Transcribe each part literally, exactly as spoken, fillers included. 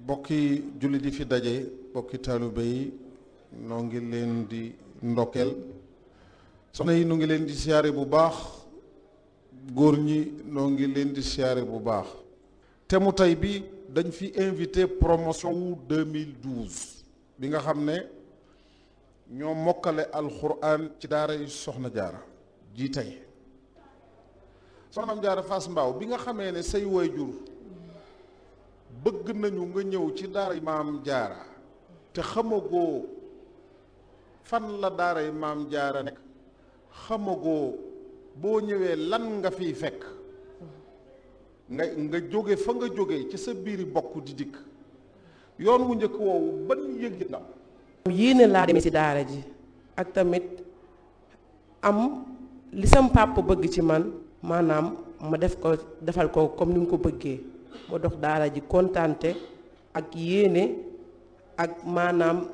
bokki jullit yi fi daje bokki taalibe yi noo ngi leen di ndokkeel soxna yi noo ngi leen di siyaare bu baax góor ñi noo ngi leen di siyaare bu baax te mu tey bi dañ fi invité promotion wu deux mille douze bi nga xam ne ñoo mokkale alxuraan ci daara yi soxna jaara ji tey soxna jaara Fass Mbao bi nga xamee ne say waajur bëgg nañu nga ñëw ci daara maam jaara te xamagoo fan la daara maam jaara nekk xamagoo boo ñëwee lan nga fiy fekk nga nga jóge fa nga jóge ci sa biiri bokk di dikk yoon wu njëkk woowu ban yëg la yéene laa demee ci daara ji ak tamit am li sam papa bëgg ci man maanaam ma def ko defal ko comme ni mu ko bëggee ma dox daara ji kontante ak yéene ak maanaam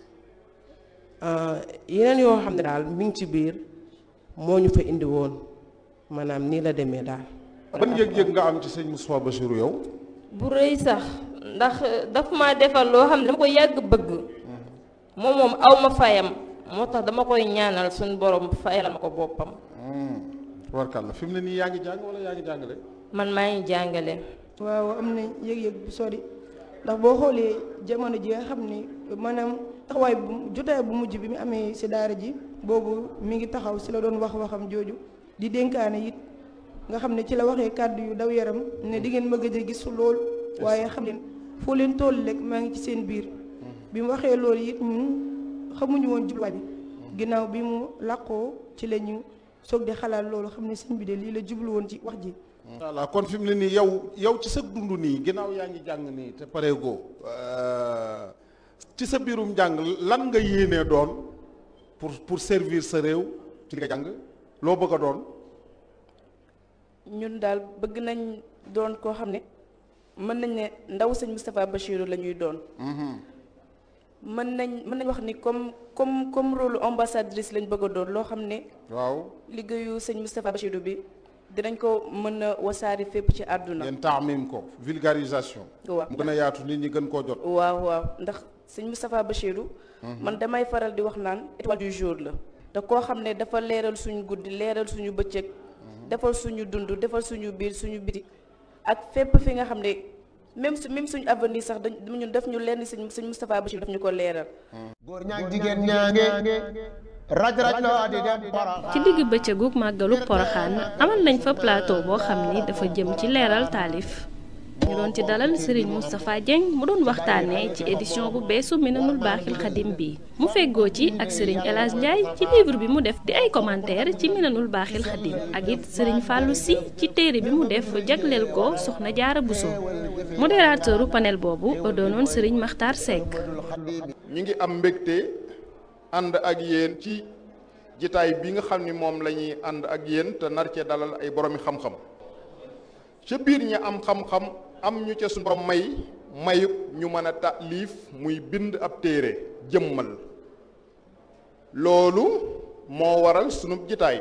yeneen yoo xam ne daal mi ngi ci biir moo ñu fa indi woon maanaam nii la demee daal. ban yëg-yëg nga am ci sëñ Moustapha Bassirou yow. bu rëy sax ndax daf ma defal loo xam ne dama ko yàgg bëgg moom moom aw ma fayam moo tax dama koy ñaanal suñu borom fayal ma ko boppam. warkal fi mu ne nii yaa ngi jàng wala yaa ngi jàngale. man maa ngi jàngale. waaw am na yëg-yëg bu sori ndax boo xoolee jamono ji nga xam ni maanaam taxawaay bu jotaay bu mujj bi mu amee si daara ji boobu mi ngi taxaw si la doon wax waxam jooju di dénkaane it nga xam ne ci la waxee kàddu yu daw yaram ne di ngeen ma gëj a gis lool waaye xam leen foo leen toll rek maa ngi ci seen biir bi mu waxee loolu it ñun xamuñu woon jubluwaay bi ginnaaw bi mu làqoo ci la ñu soog di xalaat loolu xam ne sëñ bi de lii la jublu woon ci wax ji. voilà kon fi mu ne nii yow yow ci sa dund nii ginnaaw yaa ngi jàng nii te pareegoo ci sa biirum jàng lan nga yéenee doon pour pour servir sa réew ci nga jàng loo bëgg a doon. ñun daal bëgg nañ doon koo xam ne mën nañ ne ndaw sëñ Moustapha Bassirou la ñuy doon. mën nañ mën nañ wax ni comme comme comme rôle ambassadrice lañ bëgg a doon loo xam ne. waaw liggéeyu sëñ Moustapha Bassirou bi. dinañ ko mën a wasaari fépp ci àdduna. ngeen taamim ko vulgarisation. waaw mu gën a yaatu nit ñi gën koo jot. waaw waaw ndax sëñ Moustapha Bassirou. man damay faral di wax naan étoile du jour la. te koo xam ne dafa leeral suñu guddi leeral suñu bëccëg. defal suñu dund defal suñu biir suñu biti. ak fépp fi nga xam ne même su même suñu avenir sax dañ ñun def ñu lenn sëñ sëñ Moustapha Bassirou daf ñu ko leeral. góor ñaag jigéen ñaange. raj raj loo di dem ci digg bëccëgu màggalu Poroxaan amal nañ fa plateau boo xam ni dafa jëm ci leeral taalif ñu doon ci dalal Serigne Moustapha Dieng mu doon waxtaanee ci édition bu beesu Minanul Baaxil Xadim bi mu feggoo ci ak Serigne El Hadj Ndiaye ci livre bi mu def di ay commentaire ci Minanul Baaxil Xadim ak it Serigne Fallou Sy ci téere bi mu def jagleel ko Soxna Jaara Bousso modérateuru panel boobu doonoon Serigne Makhtar Seck. ñi ngi am mbégte ànd ak yéen ci jitaay bi nga xam ni moom la ñuy ànd ak yéen te nar cee dalal ay boroomi xam-xam ca biir ñi am xam-xam am ñu ca suñu borom may mayub ñu mën a taalif muy bind ab téere jëmmal loolu moo waral sunu jitaay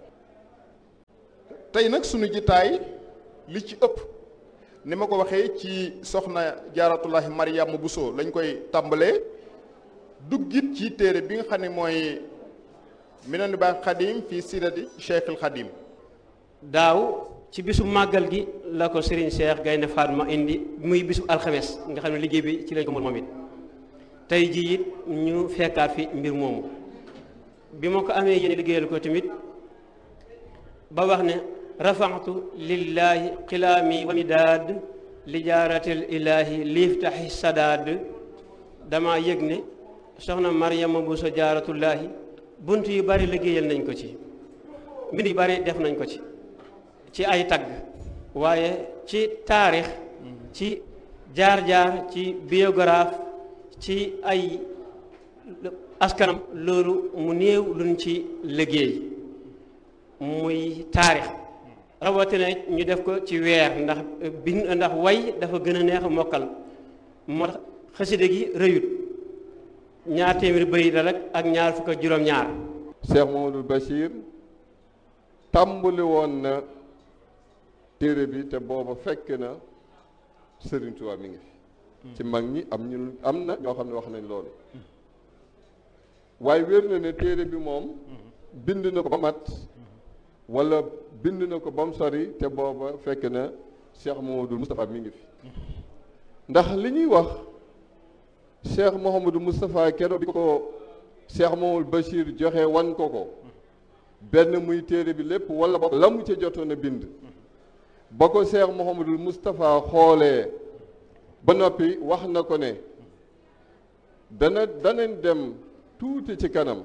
tey nag sunu jitaay li ci ëpp ni ma ko waxee ci soxna Jaaratullahi Mariama Bousso lañ koy tàmbalee duggit ci téere bi nga xam ne mooy Minanul Baaxil Xadim fii sirati Cheikhul Xadim. daaw ci bisu màggal gi la ko Serigne Cheikh Gaynde Fatma indi muy bisu alxames nga xam ne liggéey bi ci lañ ko moom it tey jii it ñu fekkaat fi mbir moomu bi ma ko amee yéen liggéeyal ko tamit ba wax ne rafaxtu lillahi xilaami wa midaad li jaaratil ilaahi liiftaxi sadaad dama yëg ne soxna Mariama Bousso Jaaratullaahi bunt yu bari liggéeyal nañ ko ci mbind yu bari def nañ ko ci ci ay tagg waaye ci taarix ci jaar-jaar ci biographe ci ay askanam loolu mu néew luñ ci liggéey muy taarix rawatina ñu def ko ci weer ndax bind ndax way dafa gën a neex a mokkal moo tax xasida gi rëyut ñaar téeméeri bëri la rek ak ñaar fukk ak juróom-ñaar. Cheikh Mamadou Bachir tàmbali woon na téere bi te booba fekk na Serigne Touba mi ngi fi ci mag ñi am ñu am na ñoo xam ne wax nañ loolu waaye wér na ne téere bi moom bind na ko ba mat wala bind na ko ba mu sori te booba fekk na Cheikh Mouhamadou Moustapha mi ngi fi ndax li ñuy wax Cheikh Mouhamadou Moustapha keroog bi ko Cheikh Mouhamadou Bachir joxe wan ko ko benn muy téere bi lépp wala ba la mu ca jotoon a bind ba ko Cheikh Mouhamadou Moustapha xoolee ba noppi wax na ko ne dana danañ dem tuuti ci kanam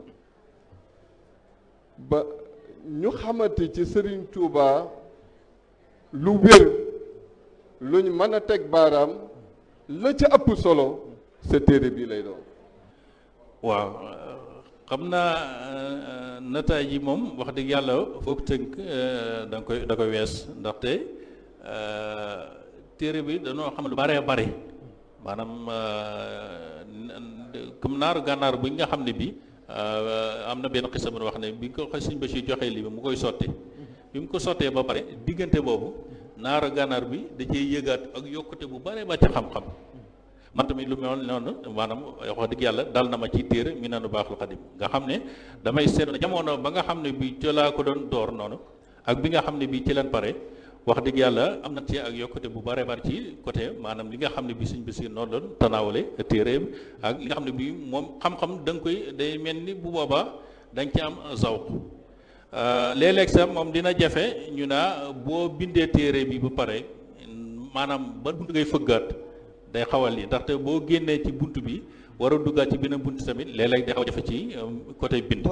ba ñu xamante ci Serigne Touba lu wér luñ mën a teg baaraam la ca ëpp solo sa téere bii lay doon. waaw xam naa nataay ji moom wax dëgg yàlla foog tënk da nga koy da koy wees ndaxte téere bi dañoo xam lu baree bare maanaam comme naaru gànnaar bu nga xam ne bi am na benn xisa bu wax ne bi nga ko Sëñ Bachir joxee lii bi mu koy sotti bi mu ko sottee ba pare diggante boobu naaru gànnaar bi da cee yëgaat ak yokkute bu bare ba ci xam-xam man tamit lu mel noonu maanaam wax dëgg yàlla dal na ma ci téere Minanu Baaxil Xadim nga xam ne damay seetlu jamono ba nga xam ne bi ci laa ko doon door noonu ak bi nga xam ne bi ci leen pare wax dëgg yàlla am na ci ak yokkute bu bare bare ci côté maanaam li nga xam ne bi Sëñ Basiir noonu doon tanaawale téere ak li nga xam ne bi moom xam-xam da nga koy day mel ni bu boobaa da nga ci am zawq léeg-léeg sax moom dina jafe ñu naa boo bindee téere bi ba pare maanaam ba buntu ngay fëggaat day xawal lii ndaxte boo génnee ci bunt bi war a duggaat ci beneen bunt tamit léeg-léeg day xaw jafe ci côté bind.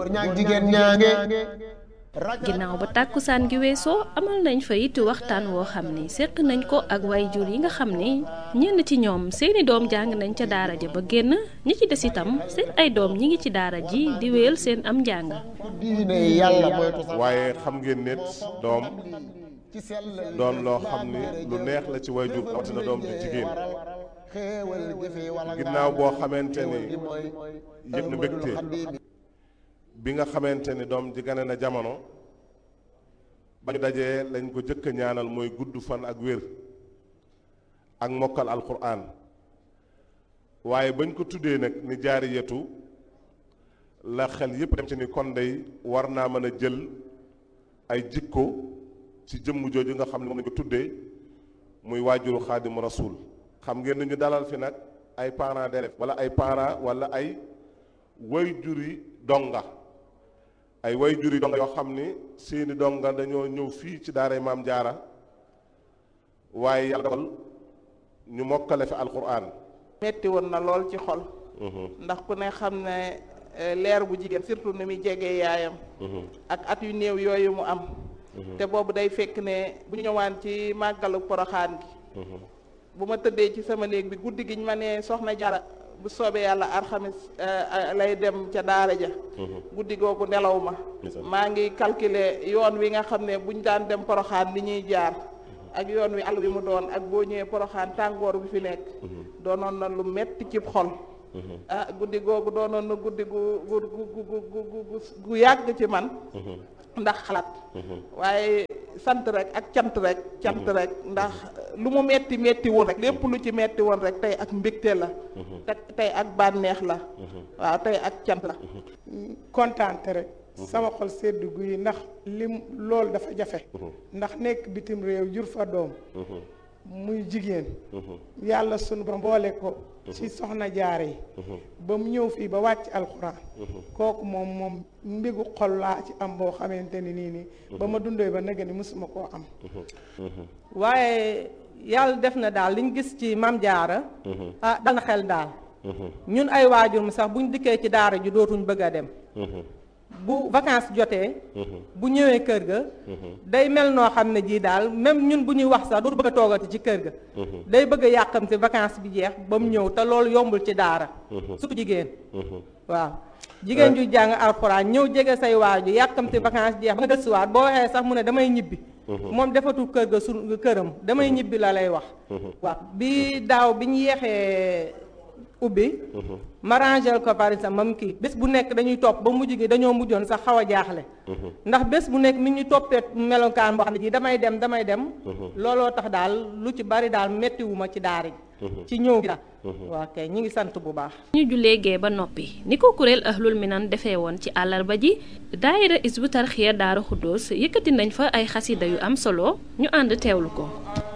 ginnaaw ba tàkkusaan gi weesoo amal nañ fa it waxtaan woo xam ni seq nañ ko ak waajur yi nga xam ni ñenn ci ñoom seeni doom jàng nañ ca daara ja ba génn ñi ci des itam seen ay doom ñi ngi ci daara ji di wéyal seen am njàng. waaye xam ngeen ne doom doon loo xam ni lu neex la ci waajur rawatina doom ju jigéen ginnaaw boo xamante ni yëg na mbégte bi nga xamante ni doom ji gane na jamono ba ñu dajee lañ ko jëkk a ñaanal mooy gudd fan ak wér ak mokkal alquran waaye bañ ko tuddee nag ni jaariyatu la xel yépp dem ci ni kon day war naa mën a jël ay jikko ci jëmm jooju nga xam ne moom lañ ko tuddee muy waajuru xaadimu rasul xam ngeen ni ñu dalal fi nag ay parents d'élèves wala ay parents wala ay waajuri donga ay waajuri donga yoo xam ni seeni donga dañoo ñëw fii ci daaray maam jaara waaye yàlla dogal ñu mokkale fi alquran metti woon na lool ci xol ndax ku ne xam ne leer bu jigéen surtout ni muy jegee yaayam ak at yu néew yooyu mu am te boobu day fekk ne bu ñu ñëwaan ci màggalu poroxaan gi bu ma tëddee ci sama néeg bi guddi giñ ma ne soxna Jara bu soobee yàlla alxamis lay dem ca daara ja guddi googu nelaw ma maa ngi calculer yoon wi nga xam ne buñ daan dem poroxaan li ñuy jaar ak yoon wi àll bi mu doon ak boo ñëwee poroxaan tàngoor bi fi nekk doonoon na lu metti ci xol ah guddi googu doonoon na guddi gu gu gu gu gu yàgg ci man ndax xalaat waaye sant rek ak cant rek cant rek ndax lu mu metti metti woon rek lépp lu ci metti woon rek tey ak mbégte la te tey ak bànneex la waaw tey ak cant la kontaante rek sama xol sedd guy ndax lim loolu dafa jafe ndax nekk bitim réew jur fa doom muy jigéen yàlla sunu ba mboole ko ci soxna jaare yi ba mu ñëw fii ba wàcc alxuraan kooku moom moom mbégu xol laa ci am boo xamante ni nii nii ba ma dundee ba nega ni mësuma koo am waaye yàlla def na daal liñ gis ci mam jaara ah dal na xel daal ñun ay waajur mu sax buñ dikkee ci daara ji dootuñ bëgg a dem bu vacances jotee bu ñëwee kër ga day mel noo xam ne jii daal même ñun bu ñuy wax sax dootu bëgg a toogati ci kër ga day bëgg a yàqamte vacances bi jeex ba mu ñëw te loolu yombul ci daara surtout jigéen waaw jigéen ju jàng alxuraan ñëw jege say waaju yàqamte vacances jeex ba nga gëstuwaat boo waxee sax mu ne damay ñibbi moom defatul kër ga su këram damay ñibbi la lay wax waaw bi daaw bi ñu yeexee ubbi ma rangel ko par exemple mam kii bés bu nekk dañuy topp ba mujj gi dañoo mujjoon sax xaw a jaaxle ndax bés bu nekk mi ñu toppee melokaan boo xam ne ji damay dem damay dem looloo tax daal lu ci bari daal mettiwuma ci daara ji ci ñëw gi daal waa kay ñi ngi sant bu baax ñu jullee gee ba noppi ni ko kuréel Ahlul Minan defee woon ci àllarba ji daayira Hizbut Tarqiyyah Daaru Xuddoos yëkkati nañ fa ay xasida yu am solo ñu ànd teewlu ko